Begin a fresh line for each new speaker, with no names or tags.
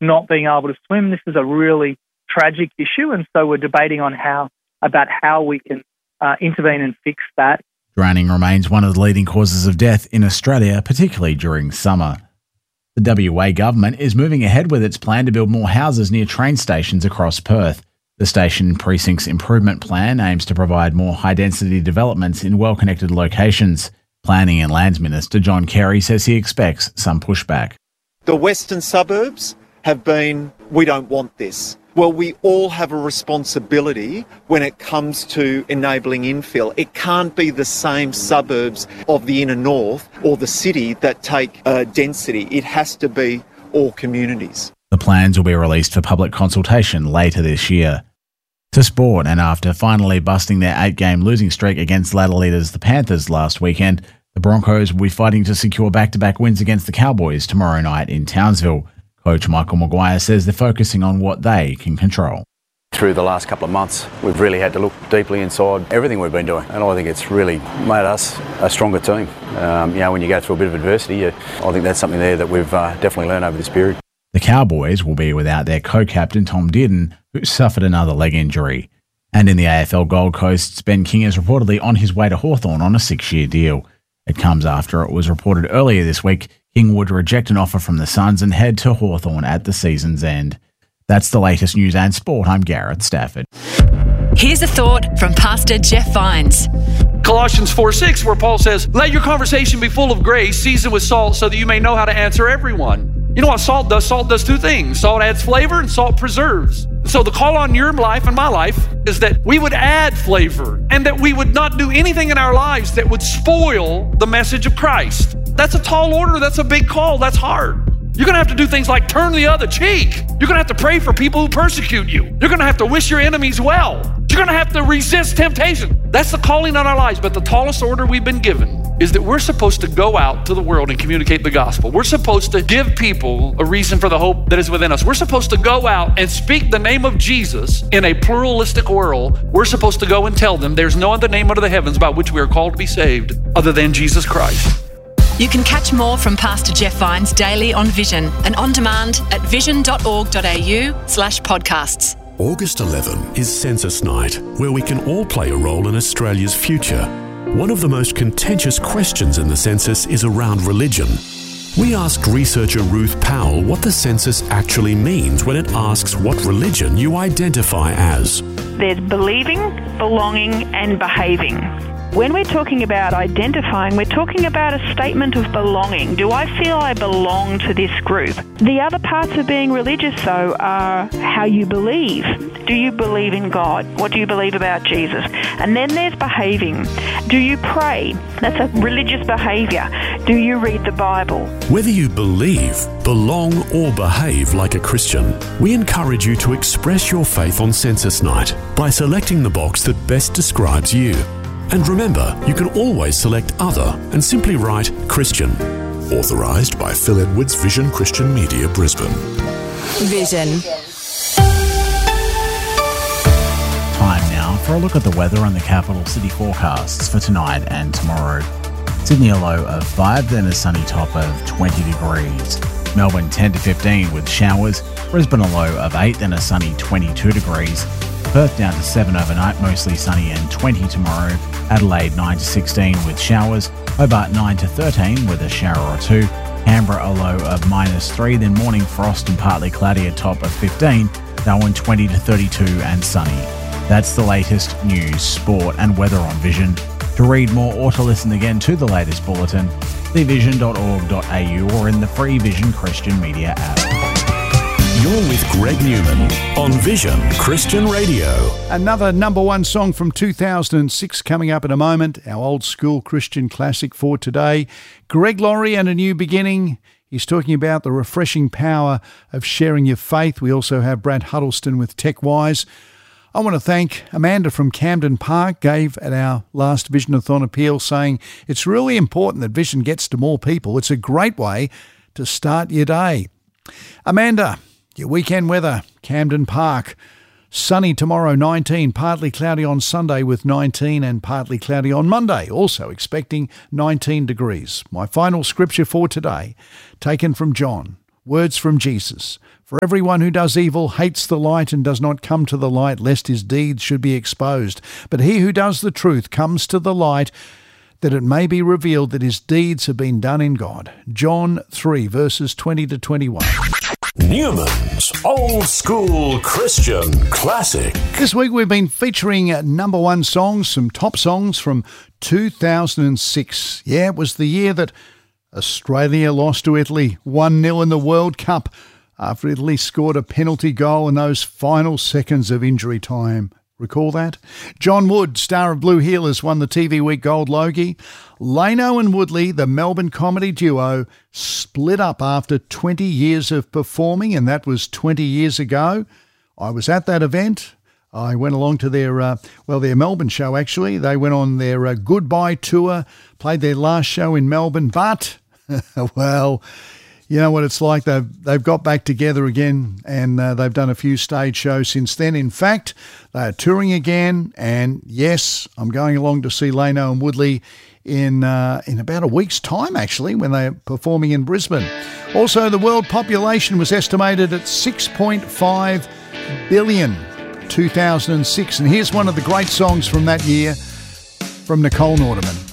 not being able to swim. This is a really tragic issue, and so we're debating on about how we can intervene and fix that.
Drowning remains one of the leading causes of death in Australia, particularly during summer. The WA government is moving ahead with its plan to build more houses near train stations across Perth. The station precinct's improvement plan aims to provide more high-density developments in well-connected locations. Planning and Lands Minister John Kerry says he expects some pushback.
The western suburbs have been, we don't want this. Well, we all have a responsibility when it comes to enabling infill. It can't be the same suburbs of the inner north or the city that take density. It has to be all communities.
The plans will be released for public consultation later this year. To sport, and after finally busting their 8-game losing streak against ladder leaders the Panthers last weekend, the Broncos will be fighting to secure back-to-back wins against the Cowboys tomorrow night in Townsville. Coach Michael Maguire says they're focusing on what they can control.
Through the last couple of months, we've really had to look deeply inside everything we've been doing, and I think it's really made us a stronger team. When you go through a bit of adversity, I think that's something there that we've definitely learned over this period.
The Cowboys will be without their co-captain Tom Dearden, who suffered another leg injury. And in the AFL Gold Coast, Ben King is reportedly on his way to Hawthorn on a 6-year deal. It comes after it was reported earlier this week King would reject an offer from the Suns and head to Hawthorn at the season's end. That's the latest news and sport. I'm Gareth Stafford.
Here's a thought from Pastor Jeff Vines.
Colossians 4:6, where Paul says, "Let your conversation be full of grace, seasoned with salt, so that you may know how to answer everyone." You know what salt does? Salt does two things. Salt adds flavor and salt preserves. So the call on your life and my life is that we would add flavor and that we would not do anything in our lives that would spoil the message of Christ. That's a tall order. That's a big call. That's hard. You're going to have to do things like turn the other cheek. You're going to have to pray for people who persecute you. You're going to have to wish your enemies well. You're going to have to resist temptation. That's the calling on our lives. But the tallest order we've been given is that we're supposed to go out to the world and communicate the gospel. We're supposed to give people a reason for the hope that is within us. We're supposed to go out and speak the name of Jesus in a pluralistic world. We're supposed to go and tell them there's no other name under the heavens by which we are called to be saved other than Jesus Christ.
You can catch more from Pastor Jeff Vines daily on Vision and on demand at vision.org.au/podcasts.
August 11 is Census Night, where we can all play a role in Australia's future. One of the most contentious questions in the census is around religion. We asked researcher Ruth Powell what the census actually means when it asks what religion you identify as.
There's believing, belonging, and behaving. When we're talking about identifying, we're talking about a statement of belonging. Do I feel I belong to this group? The other parts of being religious, though, are how you believe. Do you believe in God? What do you believe about Jesus? And then there's behaving. Do you pray? That's a religious behaviour. Do you read the Bible?
Whether you believe, belong, or behave like a Christian, we encourage you to express your faith on Census Night by selecting the box that best describes you. And remember, you can always select Other and simply write Christian. Authorised by Phil Edwards, Vision Christian Media, Brisbane.
Vision.
Time now for a look at the weather and the capital city forecasts for tonight and tomorrow. Sydney a low of 5, then a sunny top of 20 degrees. Melbourne 10 to 15 with showers. Brisbane a low of 8, then a sunny 22 degrees. Perth down to 7 overnight, mostly sunny and 20 tomorrow. Adelaide 9 to 16 with showers. Hobart 9 to 13 with a shower or two. Canberra a low of -3, then morning frost and partly cloudy, a top of 15. Darwin 20 to 32 and sunny. That's the latest news, sport and weather on Vision. To read more or to listen again to the latest bulletin, see vision.org.au or in the free Vision Christian Media app.
You're with Greg Newman on Vision Christian Radio.
Another number one song from 2006 coming up in a moment. Our old school Christian classic for today. Greg Laurie and A New Beginning. He's talking about the refreshing power of sharing your faith. We also have Brad Huddleston with TechWise. I want to thank Amanda from Camden Park, gave at our last Vision-a-thon appeal, saying it's really important that Vision gets to more people. It's a great way to start your day. Amanda, your weekend weather, Camden Park. Sunny tomorrow, 19. Partly cloudy on Sunday with 19 and partly cloudy on Monday. Also expecting 19 degrees. My final scripture for today, taken from John. Words from Jesus. For everyone who does evil hates the light and does not come to the light, lest his deeds should be exposed. But he who does the truth comes to the light, that it may be revealed that his deeds have been done in God. John 3, verses 20 to 21.
Newman's Old School Christian Classic.
This week we've been featuring number one songs, some top songs from 2006. Yeah, it was the year that Australia lost to Italy 1-0 in the World Cup after Italy scored a penalty goal in those final seconds of injury time. Recall that? John Wood, star of Blue Heelers, won the TV Week Gold Logie. Lano and Woodley, the Melbourne comedy duo, split up after 20 years of performing, and that was 20 years ago. I was at that event. I went along to their Melbourne show, actually. They went on their goodbye tour, played their last show in Melbourne, but, well, you know what it's like. They've got back together again, and they've done a few stage shows since then. In fact, they're touring again, and yes, I'm going along to see Lano and Woodley in about a week's time, actually, when they're performing in Brisbane. Also, the world population was estimated at 6.5 billion, 2006. And here's one of the great songs from that year from Nicole Nordeman.